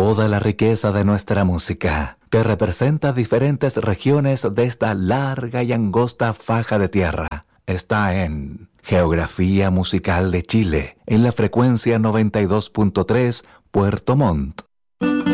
Toda la riqueza de nuestra música, que representa diferentes regiones de esta larga y angosta faja de tierra, está en Geografía Musical de Chile, en la frecuencia 92.3 Puerto Montt.